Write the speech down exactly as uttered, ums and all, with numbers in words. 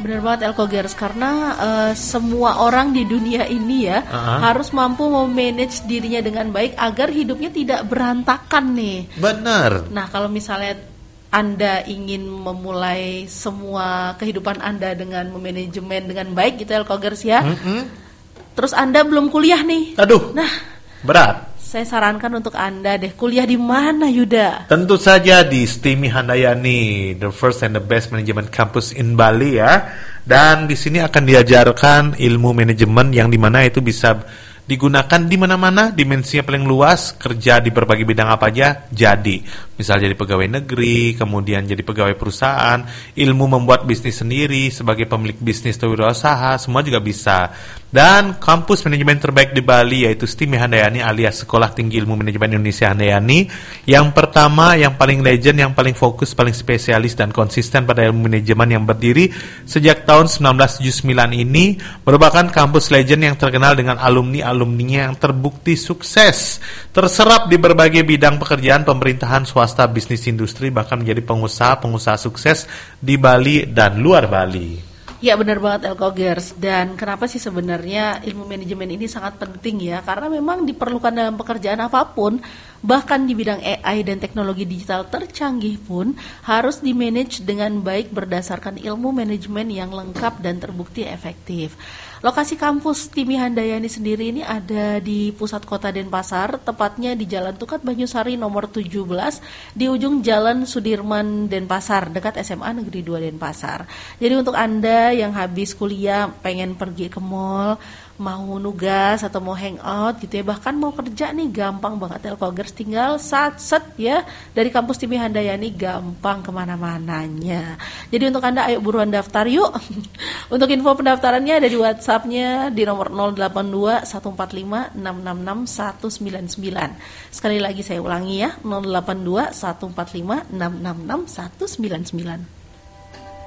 benar banget Elkogers, karena uh, semua orang di dunia ini ya uh-huh. harus mampu memanage dirinya dengan baik agar hidupnya tidak berantakan nih. Benar. Nah, kalau misalnya Anda ingin memulai semua kehidupan Anda dengan memanajemen dengan baik gitu Elkogers ya. Mm-hmm. Terus Anda belum kuliah nih. Aduh. Nah, berat. Saya sarankan untuk Anda deh, kuliah di mana Yuda? Tentu saja di STIMI Handayani, the first and the best management campus in Bali ya. Dan di sini akan diajarkan ilmu manajemen yang dimana itu bisa digunakan di mana-mana, dimensinya paling luas, kerja di berbagai bidang apa aja jadi. Misal jadi pegawai negeri, kemudian jadi pegawai perusahaan, ilmu membuat bisnis sendiri sebagai pemilik bisnis atau wirausaha, semua juga bisa. Dan kampus manajemen terbaik di Bali yaitu STIMI Handayani alias Sekolah Tinggi Ilmu Manajemen Indonesia Handayani. Yang pertama, yang paling legend, yang paling fokus, paling spesialis dan konsisten pada ilmu manajemen yang berdiri sejak tahun sembilan belas tujuh puluh sembilan ini, merupakan kampus legend yang terkenal dengan alumni-alumninya yang terbukti sukses, terserap di berbagai bidang pekerjaan pemerintahan, swasta, bisnis, industri, bahkan menjadi pengusaha-pengusaha sukses di Bali dan luar Bali. Ya benar banget Elkogers. Dan kenapa sih sebenarnya ilmu manajemen ini sangat penting ya? Karena memang diperlukan dalam pekerjaan apapun, bahkan di bidang A I dan teknologi digital tercanggih pun harus dimanage dengan baik berdasarkan ilmu manajemen yang lengkap dan terbukti efektif. Lokasi kampus STIMI Handayani sendiri ini ada di pusat kota Denpasar, tepatnya di Jalan Tukat Banyusari nomor tujuh belas di ujung Jalan Sudirman Denpasar, dekat S M A Negeri dua Denpasar. Jadi untuk Anda yang habis kuliah pengen pergi ke mall, mau nugas atau mau hangout gitu ya, bahkan mau kerja nih gampang banget Elkogers, tinggal sat-set ya dari kampus STIMI Handayani, gampang kemana-mananya. Jadi untuk Anda ayo buruan daftar yuk. Untuk info pendaftarannya ada di WhatsApp-nya di nomor nol delapan dua satu empat lima enam enam enam satu sembilan sembilan. Sekali lagi saya ulangi ya, nol delapan dua satu empat lima enam enam enam satu sembilan sembilan.